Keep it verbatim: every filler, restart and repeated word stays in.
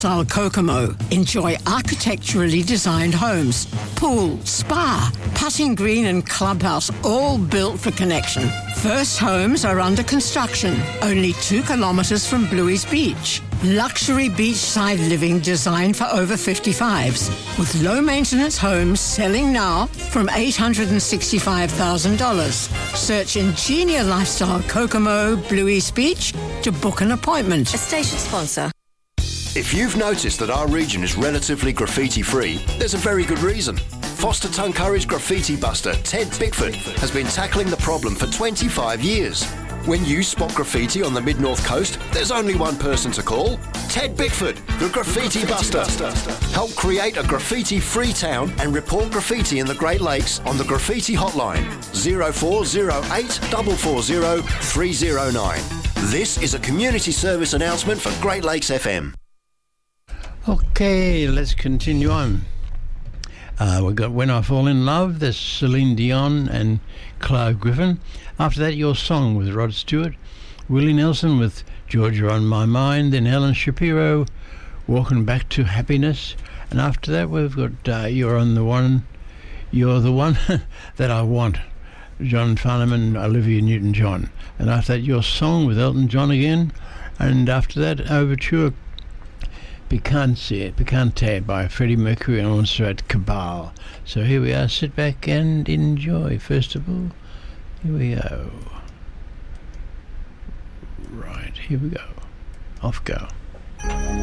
Style Kokomo. Enjoy architecturally designed homes, pool, spa, putting green and clubhouse, all built for connection. First homes are under construction, only two kilometres from Bluey's Beach. Luxury beachside living designed for over fifty-fives, with low-maintenance homes selling now from eight hundred sixty-five thousand dollars. Search Ingenia Lifestyle Kokomo, Bluey's Beach to book an appointment. A station sponsor. If you've noticed that our region is relatively graffiti-free, there's a very good reason. Foster Tuncurry's graffiti buster, Ted Bickford, has been tackling the problem for twenty-five years. When you spot graffiti on the Mid-North Coast, there's only one person to call. Ted Bickford, the Graffiti Buster. Help create a graffiti-free town and report graffiti in the Great Lakes on the Graffiti Hotline, zero four zero eight, four four zero, three zero nine. This is a community service announcement for Great Lakes F M. Okay, let's continue on. Uh, we've got When I Fall in Love, there's Celine Dion and Clive Griffin. After that, Your Song with Rod Stewart. Willie Nelson with Georgia on My Mind. Then Helen Shapiro, Walking Back to Happiness. And after that, we've got uh, You're on the One, You're the One That I Want. John Farnham and Olivia Newton-John. And after that, Your Song with Elton John again. And after that, Overture Picante, Picante by Freddie Mercury and also at Cabal. So here we are, sit back and enjoy. First of all, here we go. Right, here we go. Off go.